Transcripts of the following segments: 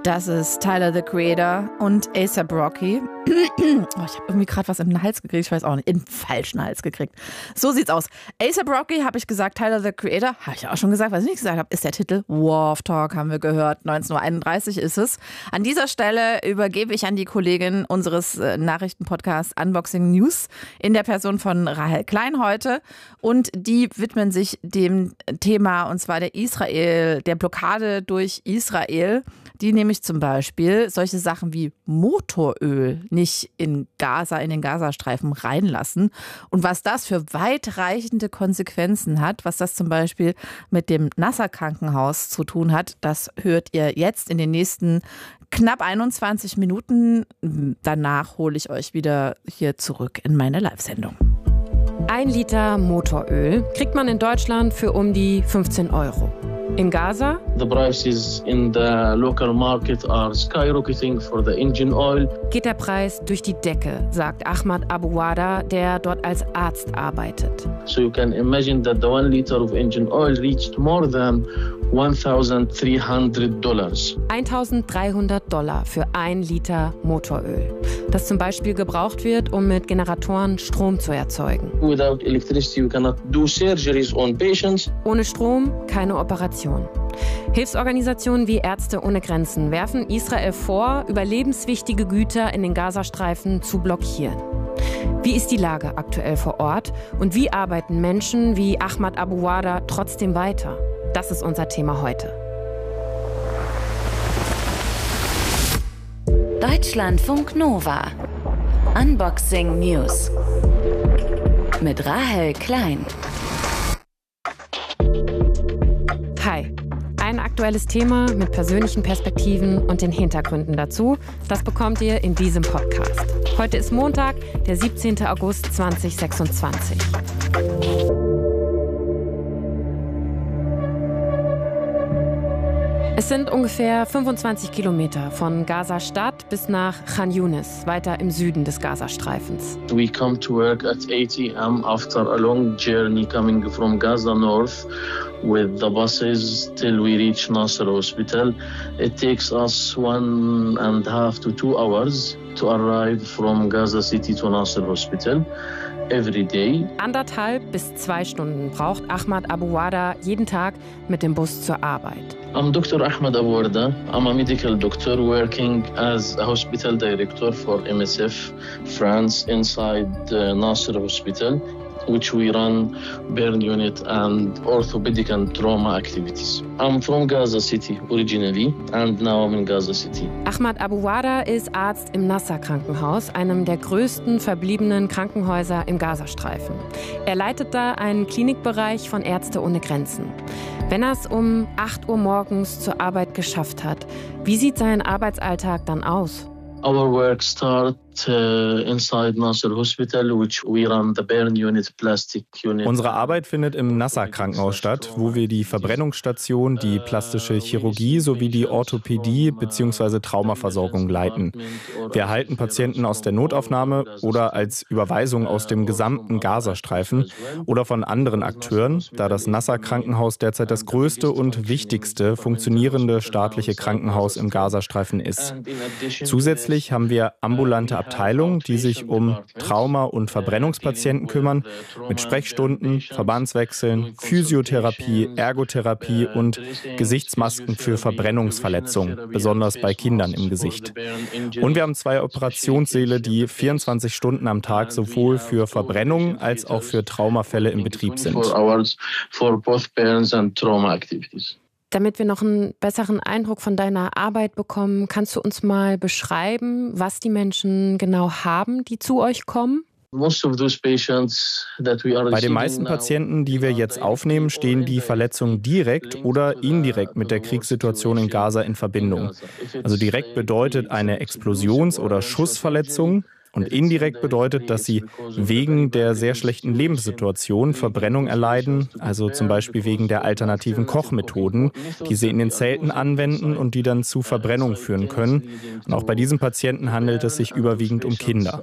Das ist Tyler, the Creator und A$AP Rocky. Ich habe irgendwie gerade was im Hals gekriegt, ich weiß auch nicht, in den falschen Hals gekriegt. So sieht's aus. A$AP Rocky habe ich gesagt, Tyler, the Creator, habe ich auch schon gesagt, was ich nicht gesagt habe, ist der Titel. War of Talk haben wir gehört, 19:31 Uhr ist es. An dieser Stelle übergebe ich an die Kollegin unseres Nachrichtenpodcasts Unboxing News in der Person von Rahel Klein heute. Und die widmen sich dem Thema, und zwar der Blockade durch Israel, die nämlich zum Beispiel solche Sachen wie Motoröl nicht in den Gazastreifen reinlassen. Und was das für weitreichende Konsequenzen hat, was das zum Beispiel mit dem Nasser-Krankenhaus zu tun hat, das hört ihr jetzt in den nächsten knapp 21 Minuten. Danach hole ich euch wieder hier zurück in meine Live-Sendung. 1 Liter Motoröl kriegt man in Deutschland für um die 15 Euro. In Gaza? The prices in the local market are skyrocketing for the engine oil. Geht der Preis durch die Decke, sagt Ahmad Abuwada, der dort als Arzt arbeitet. So you can imagine that the 1 liter of engine oil reached more than $1,300. $1.300 für 1 Liter Motoröl, das zum Beispiel gebraucht wird, um mit Generatoren Strom zu erzeugen. Without electricity, you cannot do surgeries on patients. Ohne Strom keine Operation. Hilfsorganisationen wie Ärzte ohne Grenzen werfen Israel vor, überlebenswichtige Güter in den Gazastreifen zu blockieren. Wie ist die Lage aktuell vor Ort und wie arbeiten Menschen wie Ahmad Abuwada trotzdem weiter? Das ist unser Thema heute. Deutschlandfunk Nova. Unboxing News. Mit Rahel Klein. Hi. Ein aktuelles Thema mit persönlichen Perspektiven und den Hintergründen dazu, das bekommt ihr in diesem Podcast. Heute ist Montag, der 17. August 2026. Es sind ungefähr 25 Kilometer von Gaza-Stadt bis nach Khan Yunis, weiter im Süden des Gazastreifens. We come to work at 8 a.m. after a long journey coming from Gaza North with the buses till we reach Nasser Hospital. It takes us 1.5 to 2 hours to arrive from Gaza City to Nasser Hospital. Every day. 1,5 bis 2 Stunden braucht Ahmad Abuwada jeden Tag mit dem Bus zur Arbeit. I'm Dr. Ahmad Abuwada. I'm a medical doctor working as a hospital director for MSF France inside Nasser Hospital, which we run burn unit and orthopedic and trauma activities. I'm from Gaza City originally and now I'm in Gaza City. Ahmad Abuwada ist Arzt im Nasser-Krankenhaus, einem der größten verbliebenen Krankenhäuser im Gazastreifen. Er leitet da einen Klinikbereich von Ärzte ohne Grenzen. Wenn er es um 8 Uhr morgens zur Arbeit geschafft hat, wie sieht sein Arbeitsalltag dann aus? Our work starts inside Nasser Hospital, which we run the burn unit, plastic unit. Unsere Arbeit findet im Nasser-Krankenhaus statt, wo wir die Verbrennungsstation, die plastische Chirurgie sowie die Orthopädie bzw. Traumaversorgung leiten. Wir erhalten Patienten aus der Notaufnahme oder als Überweisung aus dem gesamten Gazastreifen oder von anderen Akteuren, da das Nasser-Krankenhaus derzeit das größte und wichtigste funktionierende staatliche Krankenhaus im Gazastreifen ist. Zusätzlich haben wir ambulante Abteilung, die sich um Trauma- und Verbrennungspatienten kümmern, mit Sprechstunden, Verbandswechseln, Physiotherapie, Ergotherapie und Gesichtsmasken für Verbrennungsverletzungen, besonders bei Kindern im Gesicht. Und wir haben 2 Operationssäle, die 24 Stunden am Tag sowohl für Verbrennungen als auch für Traumafälle im Betrieb sind. Damit wir noch einen besseren Eindruck von deiner Arbeit bekommen, kannst du uns mal beschreiben, was die Menschen genau haben, die zu euch kommen? Bei den meisten Patienten, die wir jetzt aufnehmen, stehen die Verletzungen direkt oder indirekt mit der Kriegssituation in Gaza in Verbindung. Also direkt bedeutet eine Explosions- oder Schussverletzung. Und indirekt bedeutet, dass sie wegen der sehr schlechten Lebenssituation Verbrennung erleiden, also zum Beispiel wegen der alternativen Kochmethoden, die sie in den Zelten anwenden und die dann zu Verbrennung führen können. Und auch bei diesen Patienten handelt es sich überwiegend um Kinder.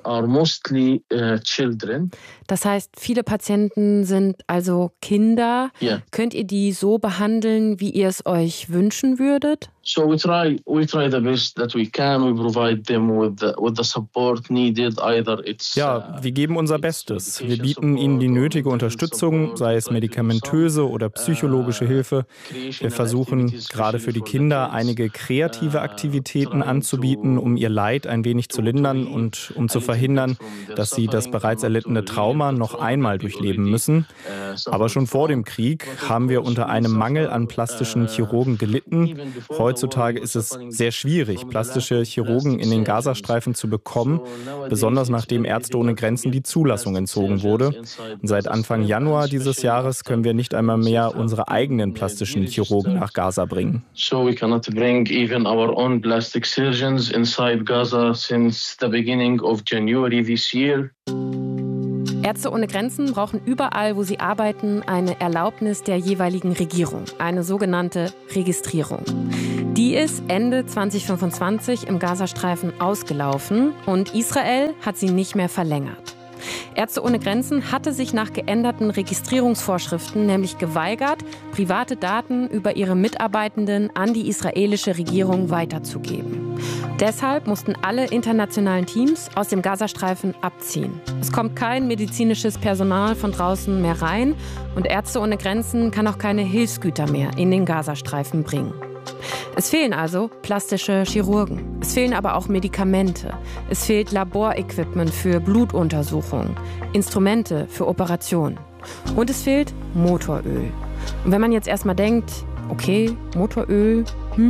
Das heißt, viele Patienten sind also Kinder. Ja. Könnt ihr die so behandeln, wie ihr es euch wünschen würdet? So we try the best that we can. We provide them with the support needed. Either it's Ja, wir geben unser Bestes. Wir bieten ihnen die nötige Unterstützung, sei es medikamentöse oder psychologische Hilfe. Wir versuchen gerade für die Kinder einige kreative Aktivitäten anzubieten, um ihr Leid ein wenig zu lindern und um zu verhindern, dass sie das bereits erlittene Trauma noch einmal durchleben müssen. Aber schon vor dem Krieg haben wir unter einem Mangel an plastischen Chirurgen gelitten. Heutzutage ist es sehr schwierig, plastische Chirurgen in den Gazastreifen zu bekommen, besonders nachdem Ärzte ohne Grenzen die Zulassung entzogen wurde. Und seit Anfang Januar dieses Jahres können wir nicht einmal mehr unsere eigenen plastischen Chirurgen nach Gaza bringen. So we cannot bring even our own plastic surgeons inside Gaza since the beginning of January this year. Ärzte ohne Grenzen brauchen überall, wo sie arbeiten, eine Erlaubnis der jeweiligen Regierung, eine sogenannte Registrierung. Die ist Ende 2025 im Gazastreifen ausgelaufen und Israel hat sie nicht mehr verlängert. Ärzte ohne Grenzen hatte sich nach geänderten Registrierungsvorschriften nämlich geweigert, private Daten über ihre Mitarbeitenden an die israelische Regierung weiterzugeben. Deshalb mussten alle internationalen Teams aus dem Gazastreifen abziehen. Es kommt kein medizinisches Personal von draußen mehr rein und Ärzte ohne Grenzen kann auch keine Hilfsgüter mehr in den Gazastreifen bringen. Es fehlen also plastische Chirurgen. Es fehlen aber auch Medikamente. Es fehlt Laborequipment für Blutuntersuchungen, Instrumente für Operationen. Und es fehlt Motoröl. Und wenn man jetzt erstmal denkt, okay, Motoröl,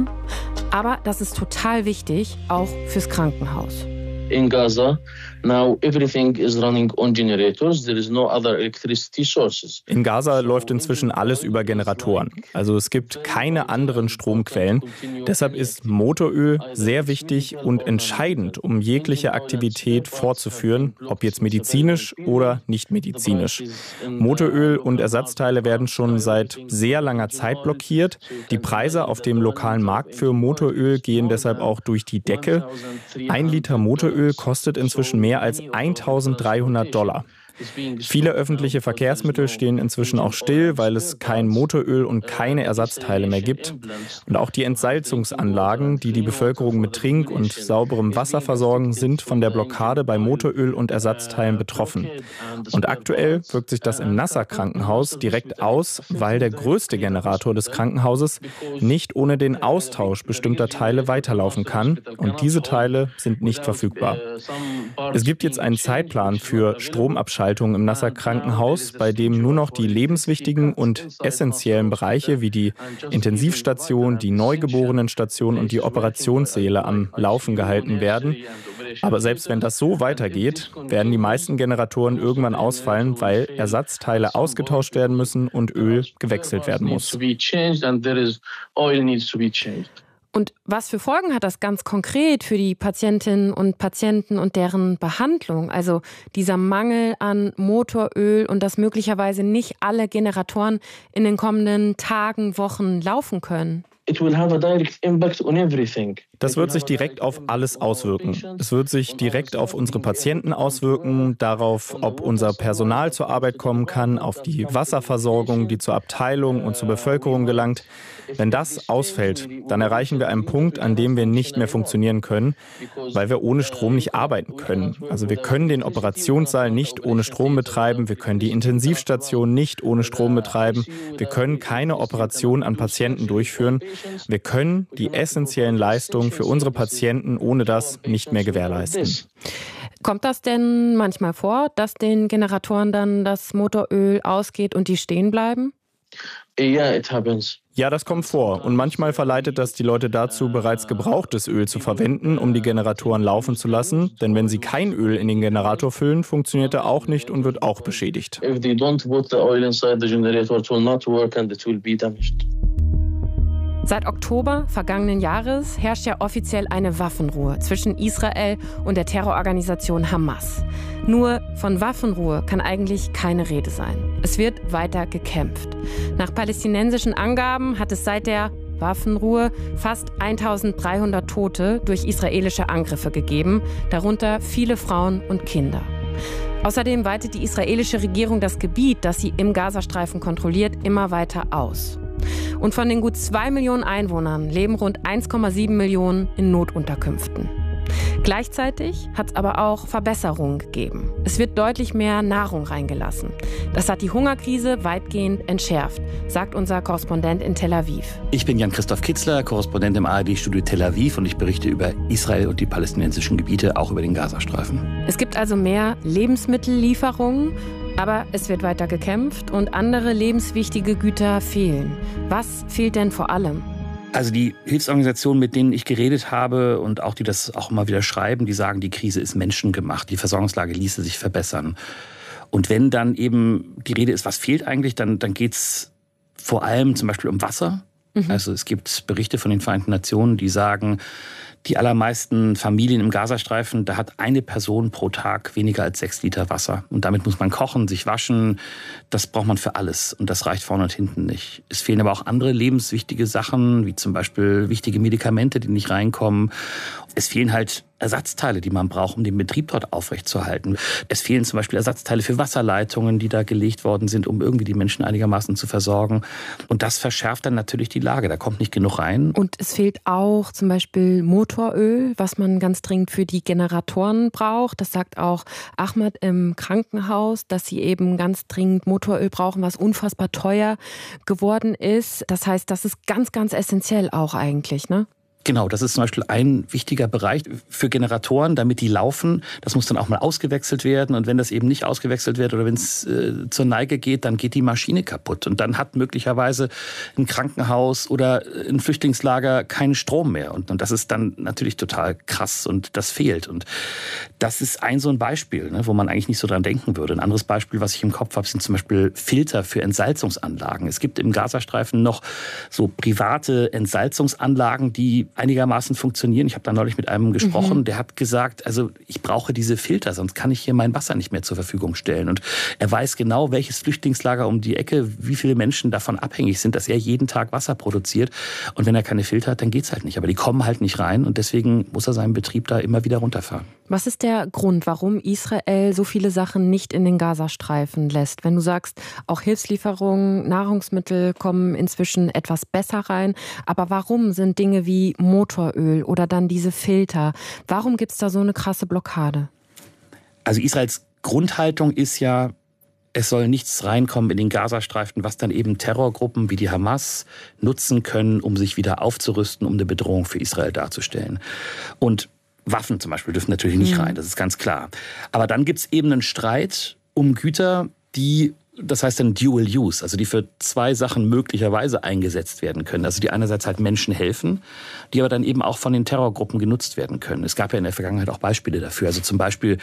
aber das ist total wichtig, auch fürs Krankenhaus. In Gaza, now everything is running on generators. There is no other electricity sources. In Gaza läuft inzwischen alles über Generatoren. Also es gibt keine anderen Stromquellen. Deshalb ist Motoröl sehr wichtig und entscheidend, um jegliche Aktivität fortzuführen, ob jetzt medizinisch oder nicht medizinisch. Motoröl und Ersatzteile werden schon seit sehr langer Zeit blockiert. Die Preise auf dem lokalen Markt für Motoröl gehen deshalb auch durch die Decke. 1 Liter Motoröl kostet inzwischen mehr als $1.300. Viele öffentliche Verkehrsmittel stehen inzwischen auch still, weil es kein Motoröl und keine Ersatzteile mehr gibt. Und auch die Entsalzungsanlagen, die die Bevölkerung mit Trink- und sauberem Wasser versorgen, sind von der Blockade bei Motoröl und Ersatzteilen betroffen. Und aktuell wirkt sich das im Nasser-Krankenhaus direkt aus, weil der größte Generator des Krankenhauses nicht ohne den Austausch bestimmter Teile weiterlaufen kann. Und diese Teile sind nicht verfügbar. Es gibt jetzt einen Zeitplan für Stromabschaltung im Nasser-Krankenhaus, bei dem nur noch die lebenswichtigen und essentiellen Bereiche wie die Intensivstation, die Neugeborenenstation und die Operationssäle am Laufen gehalten werden. Aber selbst wenn das so weitergeht, werden die meisten Generatoren irgendwann ausfallen, weil Ersatzteile ausgetauscht werden müssen und Öl gewechselt werden muss. Und was für Folgen hat das ganz konkret für die Patientinnen und Patienten und deren Behandlung? Also dieser Mangel an Motoröl und dass möglicherweise nicht alle Generatoren in den kommenden Tagen, Wochen laufen können. Das wird sich direkt auf alles auswirken. Es wird sich direkt auf unsere Patienten auswirken, darauf, ob unser Personal zur Arbeit kommen kann, auf die Wasserversorgung, die zur Abteilung und zur Bevölkerung gelangt. Wenn das ausfällt, dann erreichen wir einen Punkt, an dem wir nicht mehr funktionieren können, weil wir ohne Strom nicht arbeiten können. Also wir können den Operationssaal nicht ohne Strom betreiben, wir können die Intensivstation nicht ohne Strom betreiben, wir können keine Operation an Patienten durchführen. Wir können die essentiellen Leistungen für unsere Patienten ohne das nicht mehr gewährleisten. Kommt das denn manchmal vor, dass den Generatoren dann das Motoröl ausgeht und die stehen bleiben? Yeah, it happens. Ja, das kommt vor. Und manchmal verleitet das die Leute dazu, bereits gebrauchtes Öl zu verwenden, um die Generatoren laufen zu lassen. Denn wenn sie kein Öl in den Generator füllen, funktioniert er auch nicht und wird auch beschädigt. If they don't put the oil inside the generator, it will not work and it will be damaged. Seit Oktober vergangenen Jahres herrscht ja offiziell eine Waffenruhe zwischen Israel und der Terrororganisation Hamas. Nur von Waffenruhe kann eigentlich keine Rede sein. Es wird weiter gekämpft. Nach palästinensischen Angaben hat es seit der Waffenruhe fast 1300 Tote durch israelische Angriffe gegeben, darunter viele Frauen und Kinder. Außerdem weitet die israelische Regierung das Gebiet, das sie im Gazastreifen kontrolliert, immer weiter aus. Und von den gut 2 Millionen Einwohnern leben rund 1,7 Millionen in Notunterkünften. Gleichzeitig hat es aber auch Verbesserungen gegeben. Es wird deutlich mehr Nahrung reingelassen. Das hat die Hungerkrise weitgehend entschärft, sagt unser Korrespondent in Tel Aviv. Ich bin Jan-Christoph Kitzler, Korrespondent im ARD-Studio Tel Aviv und ich berichte über Israel und die palästinensischen Gebiete, auch über den Gazastreifen. Es gibt also mehr Lebensmittellieferungen, aber es wird weiter gekämpft und andere lebenswichtige Güter fehlen. Was fehlt denn vor allem? Also die Hilfsorganisationen, mit denen ich geredet habe und auch die das auch immer wieder schreiben, die sagen, die Krise ist menschengemacht, die Versorgungslage ließe sich verbessern. Und wenn dann eben die Rede ist, was fehlt eigentlich, dann geht's vor allem zum Beispiel um Wasser. Also es gibt Berichte von den Vereinten Nationen, die sagen, die allermeisten Familien im Gazastreifen, da hat eine Person pro Tag weniger als 6 Liter Wasser. Und damit muss man kochen, sich waschen. Das braucht man für alles. Und das reicht vorne und hinten nicht. Es fehlen aber auch andere lebenswichtige Sachen, wie zum Beispiel wichtige Medikamente, die nicht reinkommen. Es fehlen halt Ersatzteile, die man braucht, um den Betrieb dort aufrechtzuerhalten. Es fehlen zum Beispiel Ersatzteile für Wasserleitungen, die da gelegt worden sind, um irgendwie die Menschen einigermaßen zu versorgen. Und das verschärft dann natürlich die Lage. Da kommt nicht genug rein. Und es fehlt auch zum Beispiel Motoröl, was man ganz dringend für die Generatoren braucht. Das sagt auch Ahmad im Krankenhaus, dass sie eben ganz dringend Motoröl brauchen, was unfassbar teuer geworden ist. Das heißt, das ist ganz, ganz essentiell auch eigentlich, ne? Genau, das ist zum Beispiel ein wichtiger Bereich für Generatoren, damit die laufen. Das muss dann auch mal ausgewechselt werden. Und wenn das eben nicht ausgewechselt wird oder wenn es zur Neige geht, dann geht die Maschine kaputt. Und dann hat möglicherweise ein Krankenhaus oder ein Flüchtlingslager keinen Strom mehr. Und das ist dann natürlich total krass und das fehlt. Und das ist so ein Beispiel, ne, wo man eigentlich nicht so dran denken würde. Ein anderes Beispiel, was ich im Kopf habe, sind zum Beispiel Filter für Entsalzungsanlagen. Es gibt im Gazastreifen noch so private Entsalzungsanlagen, die einigermaßen funktionieren. Ich habe da neulich mit einem gesprochen, der hat gesagt, also ich brauche diese Filter, sonst kann ich hier mein Wasser nicht mehr zur Verfügung stellen. Und er weiß genau, welches Flüchtlingslager um die Ecke, wie viele Menschen davon abhängig sind, dass er jeden Tag Wasser produziert. Und wenn er keine Filter hat, dann geht's halt nicht. Aber die kommen halt nicht rein und deswegen muss er seinen Betrieb da immer wieder runterfahren. Was ist der Grund, warum Israel so viele Sachen nicht in den Gazastreifen lässt? Wenn du sagst, auch Hilfslieferungen, Nahrungsmittel kommen inzwischen etwas besser rein. Aber warum sind Dinge wie Motoröl oder dann diese Filter, warum gibt es da so eine krasse Blockade? Also Israels Grundhaltung ist ja, es soll nichts reinkommen in den Gazastreifen, was dann eben Terrorgruppen wie die Hamas nutzen können, um sich wieder aufzurüsten, um eine Bedrohung für Israel darzustellen. Und Waffen zum Beispiel dürfen natürlich nicht rein, das ist ganz klar. Aber dann gibt es eben einen Streit um Güter, die, das heißt dann Dual Use, also die für 2 Sachen möglicherweise eingesetzt werden können. Also die einerseits halt Menschen helfen, die aber dann eben auch von den Terrorgruppen genutzt werden können. Es gab ja in der Vergangenheit auch Beispiele dafür. Also zum Beispiel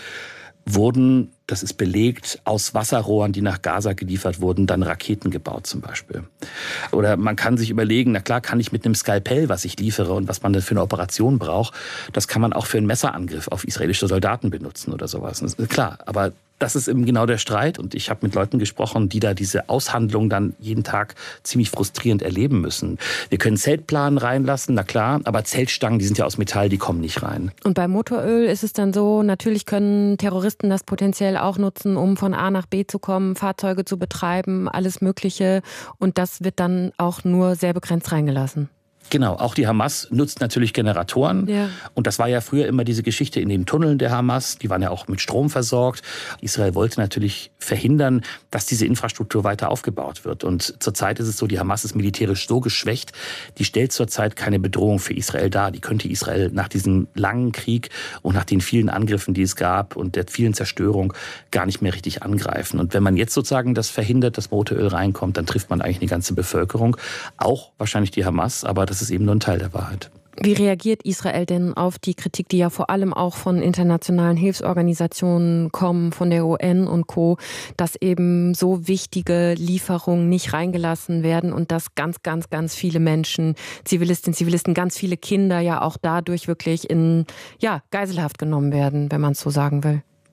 wurden, das ist belegt, aus Wasserrohren, die nach Gaza geliefert wurden, dann Raketen gebaut zum Beispiel. Oder man kann sich überlegen, na klar, kann ich mit einem Skalpell, was ich liefere und was man dann für eine Operation braucht, das kann man auch für einen Messerangriff auf israelische Soldaten benutzen oder sowas. Das ist klar, aber das ist eben genau der Streit und ich habe mit Leuten gesprochen, die da diese Aushandlung dann jeden Tag ziemlich frustrierend erleben müssen. Wir können Zeltplanen reinlassen, na klar, aber Zeltstangen, die sind ja aus Metall, die kommen nicht rein. Und bei Motoröl ist es dann so, natürlich können Terroristen das potenziell auch nutzen, um von A nach B zu kommen, Fahrzeuge zu betreiben, alles Mögliche und das wird dann auch nur sehr begrenzt reingelassen. Genau, auch die Hamas nutzt natürlich Generatoren. Ja. Und das war ja früher immer diese Geschichte in den Tunneln der Hamas. Die waren ja auch mit Strom versorgt. Israel wollte natürlich verhindern, dass diese Infrastruktur weiter aufgebaut wird. Und zurzeit ist es so, die Hamas ist militärisch so geschwächt, die stellt zurzeit keine Bedrohung für Israel dar. Die könnte Israel nach diesem langen Krieg und nach den vielen Angriffen, die es gab und der vielen Zerstörung gar nicht mehr richtig angreifen. Und wenn man jetzt sozusagen das verhindert, dass Motoröl reinkommt, dann trifft man eigentlich eine ganze Bevölkerung. Auch wahrscheinlich die Hamas, aber das ist eben nur ein Teil der Wahrheit. Wie reagiert Israel denn auf die Kritik, die ja vor allem auch von internationalen Hilfsorganisationen kommen, von der UN und Co., dass eben so wichtige Lieferungen nicht reingelassen werden und dass ganz, ganz, ganz viele Menschen, Zivilistinnen, Zivilisten, ganz viele Kinder ja auch dadurch wirklich in Geiselhaft genommen werden, wenn man es so sagen will?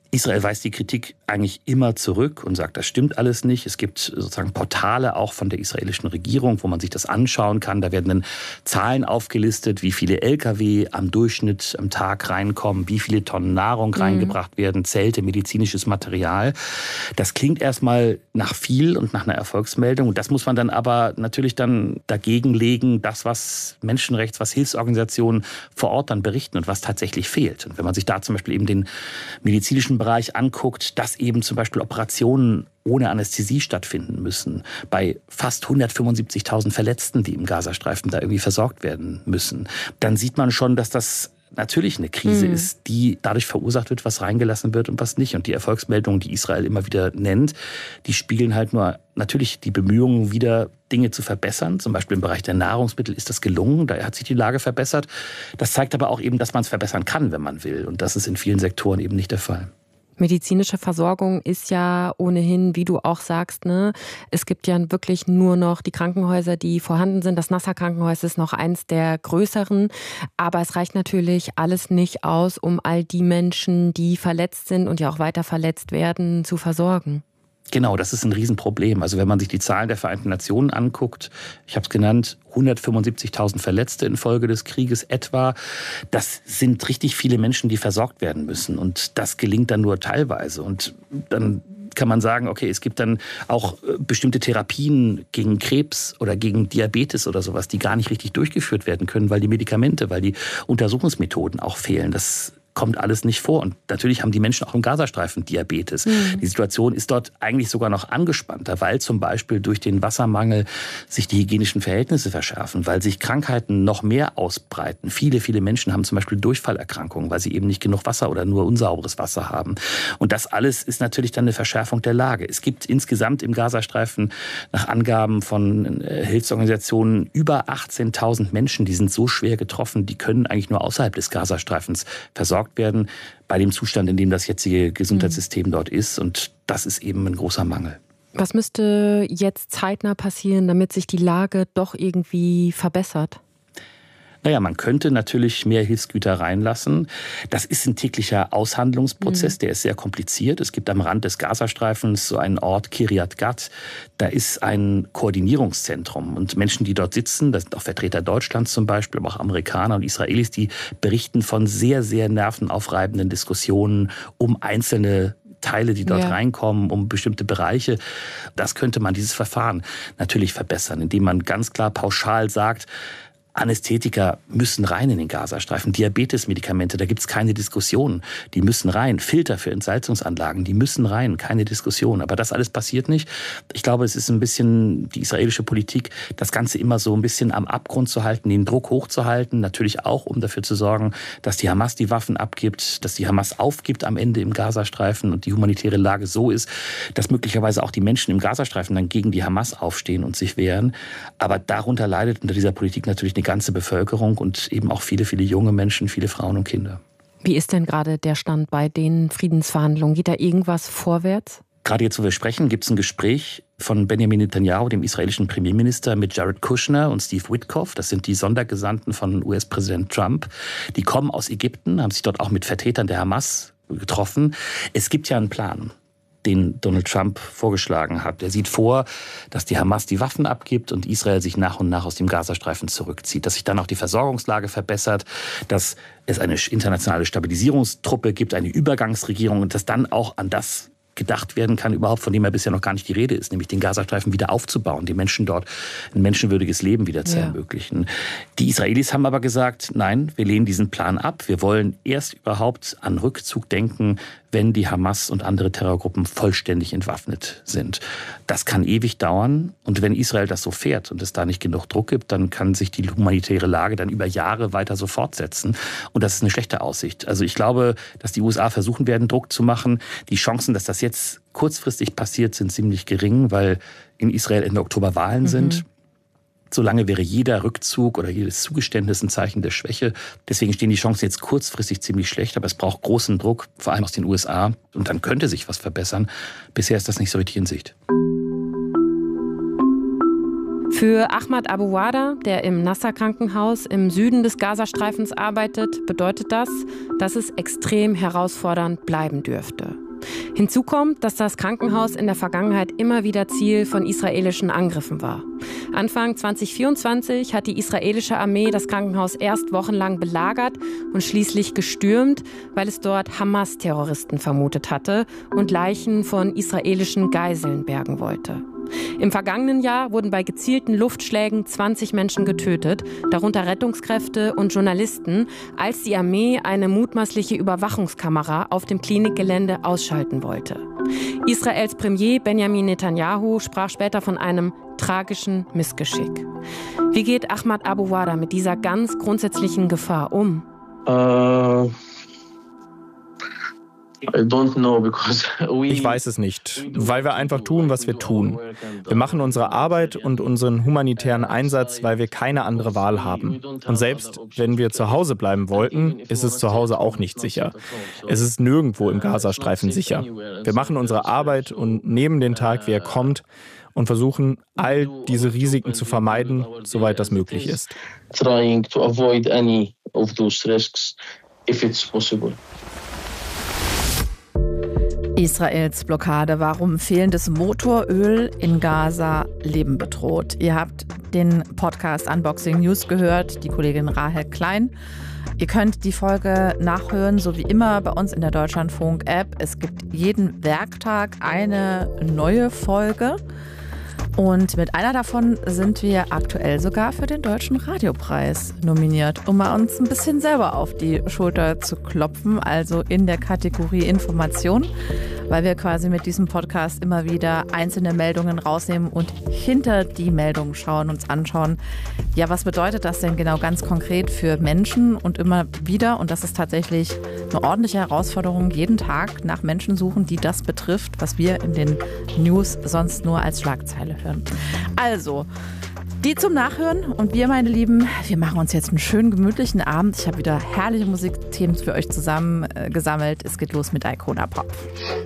Israel weist die Kritik eigentlich immer zurück und sagt, das stimmt alles nicht. Es gibt sozusagen Portale auch von der israelischen Regierung, wo man sich das anschauen kann. Da werden dann Zahlen aufgelistet, wie viele Lkw am Durchschnitt am Tag reinkommen, wie viele Tonnen Nahrung reingebracht werden, Zelte, medizinisches Material. Das klingt erstmal nach viel und nach einer Erfolgsmeldung. Und das muss man dann aber natürlich dann dagegen legen, das, was Menschenrechts-, was Hilfsorganisationen vor Ort dann berichten und was tatsächlich fehlt. Und wenn man sich da zum Beispiel eben den medizinischen Bereich anguckt, dass eben zum Beispiel Operationen ohne Anästhesie stattfinden müssen, bei fast 175.000 Verletzten, die im Gazastreifen da irgendwie versorgt werden müssen, dann sieht man schon, dass das natürlich eine Krise ist, die dadurch verursacht wird, was reingelassen wird und was nicht. Und die Erfolgsmeldungen, die Israel immer wieder nennt, die spiegeln halt nur natürlich die Bemühungen wieder, Dinge zu verbessern. Zum Beispiel im Bereich der Nahrungsmittel ist das gelungen, da hat sich die Lage verbessert. Das zeigt aber auch eben, dass man es verbessern kann, wenn man will. Und das ist in vielen Sektoren eben nicht der Fall. Medizinische Versorgung ist ja ohnehin, wie du auch sagst, ne, es gibt ja wirklich nur noch die Krankenhäuser, die vorhanden sind. Das Nasser-Krankenhaus ist noch eins der größeren. Aber es reicht natürlich alles nicht aus, um all die Menschen, die verletzt sind und ja auch weiter verletzt werden, zu versorgen. Genau, das ist ein Riesenproblem. Also wenn man sich die Zahlen der Vereinten Nationen anguckt, ich habe es genannt, 175.000 Verletzte infolge des Krieges etwa. Das sind richtig viele Menschen, die versorgt werden müssen. Und das gelingt dann nur teilweise. Und dann kann man sagen, okay, es gibt dann auch bestimmte Therapien gegen Krebs oder gegen Diabetes oder sowas, die gar nicht richtig durchgeführt werden können, weil die Medikamente, weil die Untersuchungsmethoden auch fehlen. Das kommt alles nicht vor. Und natürlich haben die Menschen auch im Gazastreifen Diabetes. Die Situation ist dort eigentlich sogar noch angespannter, weil zum Beispiel durch den Wassermangel sich die hygienischen Verhältnisse verschärfen, weil sich Krankheiten noch mehr ausbreiten. Viele, viele Menschen haben zum Beispiel Durchfallerkrankungen, weil sie eben nicht genug Wasser oder nur unsauberes Wasser haben. Und das alles ist natürlich dann eine Verschärfung der Lage. Es gibt insgesamt im Gazastreifen nach Angaben von Hilfsorganisationen über 18.000 Menschen, die sind so schwer getroffen, die können eigentlich nur außerhalb des Gazastreifens versorgt werden, bei dem Zustand, in dem das jetzige Gesundheitssystem dort ist. Und das ist eben ein großer Mangel. Was müsste jetzt zeitnah passieren, damit sich die Lage doch irgendwie verbessert? Naja, man könnte natürlich mehr Hilfsgüter reinlassen. Das ist ein täglicher Aushandlungsprozess, der ist sehr kompliziert. Es gibt am Rand des Gazastreifens so einen Ort, Kiryat Gat. Da ist ein Koordinierungszentrum. Und Menschen, die dort sitzen, das sind auch Vertreter Deutschlands zum Beispiel, aber auch Amerikaner und Israelis, die berichten von sehr, sehr nervenaufreibenden Diskussionen um einzelne Teile, die dort reinkommen, um bestimmte Bereiche. Das könnte man, dieses Verfahren, natürlich verbessern, indem man ganz klar pauschal sagt, Anästhetika müssen rein in den Gazastreifen. Diabetesmedikamente, da gibt es keine Diskussion. Die müssen rein. Filter für Entsalzungsanlagen, die müssen rein. Keine Diskussion. Aber das alles passiert nicht. Ich glaube, es ist ein bisschen die israelische Politik, das Ganze immer so ein bisschen am Abgrund zu halten, den Druck hochzuhalten. Natürlich auch, um dafür zu sorgen, dass die Hamas die Waffen abgibt, dass die Hamas aufgibt am Ende im Gazastreifen und die humanitäre Lage so ist, dass möglicherweise auch die Menschen im Gazastreifen dann gegen die Hamas aufstehen und sich wehren. Aber darunter leidet unter dieser Politik natürlich eine ganze Bevölkerung und eben auch viele, viele junge Menschen, viele Frauen und Kinder. Wie ist denn gerade der Stand bei den Friedensverhandlungen? Geht da irgendwas vorwärts? Gerade jetzt, wo wir sprechen, gibt es ein Gespräch von Benjamin Netanyahu, dem israelischen Premierminister, mit Jared Kushner und Steve Witkoff. Das sind die Sondergesandten von US-Präsident Trump. Die kommen aus Ägypten, haben sich dort auch mit Vertretern der Hamas getroffen. Es gibt ja einen Plan, den Donald Trump vorgeschlagen hat. Er sieht vor, dass die Hamas die Waffen abgibt und Israel sich nach und nach aus dem Gazastreifen zurückzieht, dass sich dann auch die Versorgungslage verbessert, dass es eine internationale Stabilisierungstruppe gibt, eine Übergangsregierung und dass dann auch an das gedacht werden kann, überhaupt, von dem ja bisher noch gar nicht die Rede ist, nämlich den Gazastreifen wieder aufzubauen, den Menschen dort ein menschenwürdiges Leben wieder zu ermöglichen. Die Israelis haben aber gesagt, nein, wir lehnen diesen Plan ab. Wir wollen erst überhaupt an Rückzug denken, wenn die Hamas und andere Terrorgruppen vollständig entwaffnet sind. Das kann ewig dauern. Und wenn Israel das so fährt und es da nicht genug Druck gibt, dann kann sich die humanitäre Lage dann über Jahre weiter so fortsetzen. Und das ist eine schlechte Aussicht. Also ich glaube, dass die USA versuchen werden, Druck zu machen. Die Chancen, dass das jetzt kurzfristig passiert, sind ziemlich gering, weil in Israel Ende Oktober Wahlen sind. Solange wäre jeder Rückzug oder jedes Zugeständnis ein Zeichen der Schwäche. Deswegen stehen die Chancen jetzt kurzfristig ziemlich schlecht, aber es braucht großen Druck, vor allem aus den USA. Und dann könnte sich was verbessern. Bisher ist das nicht so richtig in Sicht. Für Ahmad Abu Wada, der im Nasser-Krankenhaus im Süden des Gazastreifens arbeitet, bedeutet das, dass es extrem herausfordernd bleiben dürfte. Hinzu kommt, dass das Krankenhaus in der Vergangenheit immer wieder Ziel von israelischen Angriffen war. Anfang 2024 hat die israelische Armee das Krankenhaus erst wochenlang belagert und schließlich gestürmt, weil es dort Hamas-Terroristen vermutet hatte und Leichen von israelischen Geiseln bergen wollte. Im vergangenen Jahr wurden bei gezielten Luftschlägen 20 Menschen getötet, darunter Rettungskräfte und Journalisten, als die Armee eine mutmaßliche Überwachungskamera auf dem Klinikgelände ausschalten wollte. Israels Premier Benjamin Netanyahu sprach später von einem tragischen Missgeschick. Wie geht Ahmad Abu Wada mit dieser ganz grundsätzlichen Gefahr um? Ich weiß es nicht, weil wir einfach tun, was wir tun. Wir machen unsere Arbeit und unseren humanitären Einsatz, weil wir keine andere Wahl haben. Und selbst wenn wir zu Hause bleiben wollten, ist es zu Hause auch nicht sicher. Es ist nirgendwo im Gazastreifen sicher. Wir machen unsere Arbeit und nehmen den Tag, wie er kommt, und versuchen, all diese Risiken zu vermeiden, soweit das möglich ist. Trying to avoid any of those risks if it's possible. Israels Blockade, warum fehlendes Motoröl in Gaza Leben bedroht. Ihr habt den Podcast Unboxing News gehört, die Kollegin Rahel Klein. Ihr könnt die Folge nachhören, so wie immer bei uns in der Deutschlandfunk-App. Es gibt jeden Werktag eine neue Folge. Und mit einer davon sind wir aktuell sogar für den Deutschen Radiopreis nominiert, um mal uns ein bisschen selber auf die Schulter zu klopfen, also in der Kategorie Information, weil wir quasi mit diesem Podcast immer wieder einzelne Meldungen rausnehmen und hinter die Meldungen schauen, uns anschauen, ja, was bedeutet das denn genau ganz konkret für Menschen und immer wieder, und das ist tatsächlich eine ordentliche Herausforderung, jeden Tag nach Menschen suchen, die das betrifft, was wir in den News sonst nur als Schlagzeile hören. Also, die zum Nachhören und wir, meine Lieben, wir machen uns jetzt einen schönen, gemütlichen Abend. Ich habe wieder herrliche Musikthemen für euch zusammengesammelt. Es geht los mit Icona Pop.